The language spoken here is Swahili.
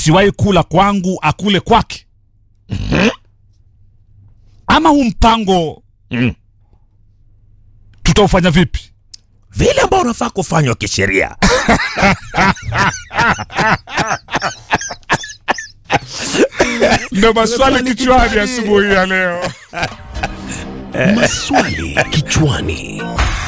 asiwahi kula kwangu akule kwake? Ama huu mpango tutaufanya vipi? Vile ambao unafaa kufanywa kisheria. Ndio maswali kichwani asubuhi ya leo. Maswali kichwani.